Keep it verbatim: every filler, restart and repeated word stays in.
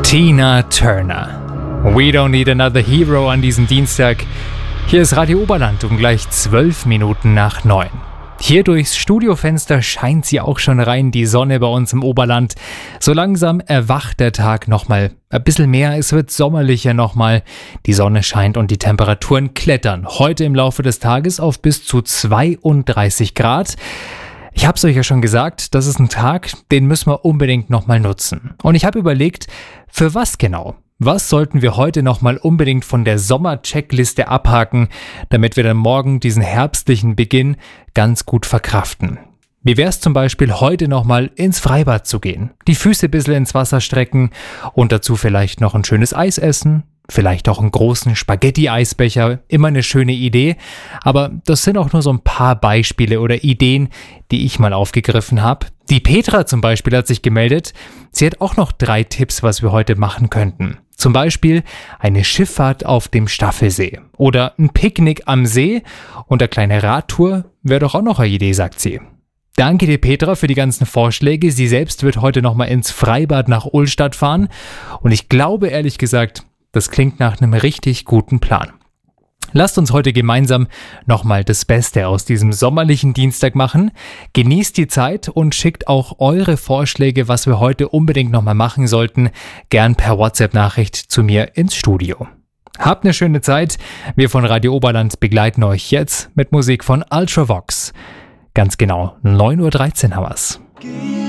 Tina Turner. We don't need another hero an diesem Dienstag. Hier ist Radio Oberland um gleich zwölf Minuten nach neun. Hier durchs Studiofenster scheint sie auch schon rein, die Sonne bei uns im Oberland. So langsam erwacht der Tag nochmal. Ein bisschen mehr, es wird sommerlicher nochmal. Die Sonne scheint und die Temperaturen klettern. Heute im Laufe des Tages auf bis zu zweiunddreißig Grad. Ich habe es euch ja schon gesagt, das ist ein Tag, den müssen wir unbedingt nochmal nutzen. Und ich habe überlegt, für was genau? Was sollten wir heute nochmal unbedingt von der Sommer-Checkliste abhaken, damit wir dann morgen diesen herbstlichen Beginn ganz gut verkraften? Wie wäre es zum Beispiel, heute nochmal ins Freibad zu gehen, die Füße ein bisschen ins Wasser strecken und dazu vielleicht noch ein schönes Eis essen? Vielleicht auch einen großen Spaghetti-Eisbecher, immer eine schöne Idee. Aber das sind auch nur so ein paar Beispiele oder Ideen, die ich mal aufgegriffen habe. Die Petra zum Beispiel hat sich gemeldet. Sie hat auch noch drei Tipps, was wir heute machen könnten. Zum Beispiel eine Schifffahrt auf dem Staffelsee oder ein Picknick am See und eine kleine Radtour wäre doch auch noch eine Idee, sagt sie. Danke dir, Petra, für die ganzen Vorschläge. Sie selbst wird heute nochmal ins Freibad nach Ullstadt fahren. Und ich glaube, ehrlich gesagt, das klingt nach einem richtig guten Plan. Lasst uns heute gemeinsam nochmal das Beste aus diesem sommerlichen Dienstag machen. Genießt die Zeit und schickt auch eure Vorschläge, was wir heute unbedingt nochmal machen sollten, gern per WhatsApp-Nachricht zu mir ins Studio. Habt eine schöne Zeit. Wir von Radio Oberland begleiten euch jetzt mit Musik von Ultravox. Ganz genau, neun Uhr dreizehn haben wir's.